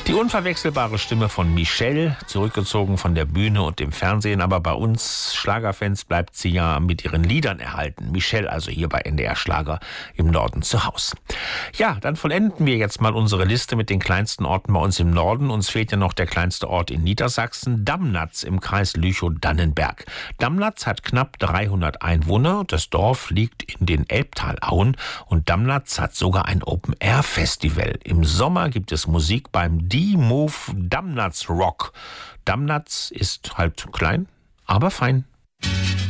Die unverwechselbare Stimme von Michelle, zurückgezogen von der Bühne und dem Fernsehen, aber bei uns Schlagerfans bleibt sie ja mit ihren Liedern erhalten. Michelle also hier bei NDR Schlager im Norden zu Hause. Ja, dann vollenden wir jetzt mal unsere Liste mit den kleinsten Orten bei uns im Norden. Uns fehlt ja noch der kleinste Ort in Niedersachsen, Damnatz im Kreis Lüchow-Dannenberg. Damnatz hat knapp 300 Einwohner. Das Dorf liegt in den Elbtalauen und Damnatz hat sogar ein Open-Air-Festival. Im Sommer gibt es Musik beim D-Move Damnatz Rock. Damnatz ist halt klein, aber fein.